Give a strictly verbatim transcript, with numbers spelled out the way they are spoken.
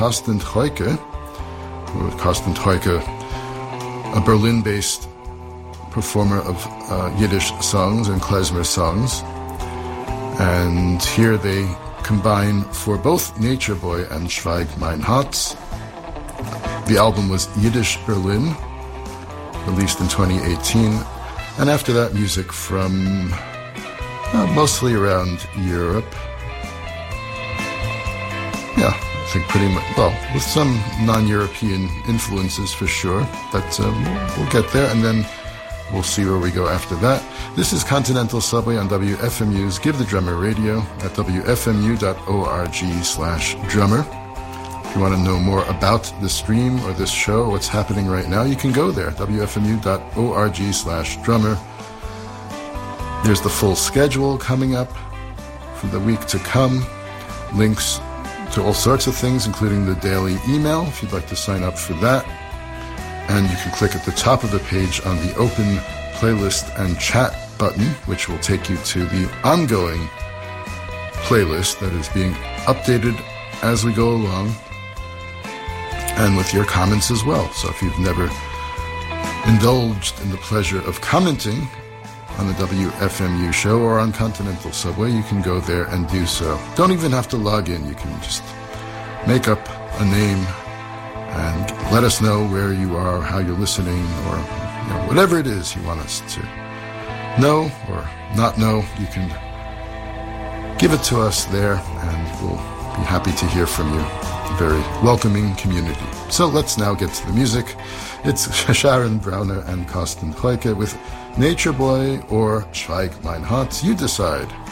Carsten Troike. Carsten Troike, a Berlin-based performer of uh, Yiddish songs and klezmer songs. And here they combine for both Nature Boy and Schweig mein Herz. The album was Yiddish Berlin, released in twenty eighteen. And after that, music from uh, mostly around Europe. Yeah, I think pretty much, well, with some non-European influences for sure, but uh, we'll, we'll get there, and then we'll see where we go after that. This is Continental Subway on W F M U's Give the Drummer Radio at w f m u dot org slash drummer. If you want to know more about the stream or this show, what's happening right now, you can go there, w f m u dot org slash drummer. There's the full schedule coming up for the week to come, links to all sorts of things, including the daily email, if you'd like to sign up for that. And you can click at the top of the page on the open playlist and chat button, which will take you to the ongoing playlist that is being updated as we go along, and with your comments as well. So if you've never indulged in the pleasure of commenting on the W F M U show or on Continental Subway, you can go there and do so. Don't even have to log in. You can just make up a name and let us know where you are, how you're listening, or you know, whatever it is you want us to know or not know. You can give it to us there, and we'll be happy to hear from you. A very welcoming community. So let's now get to the music. It's Sharon Brauner and Carsten Troike with Nature Boy or Schweig mein Herz. You decide.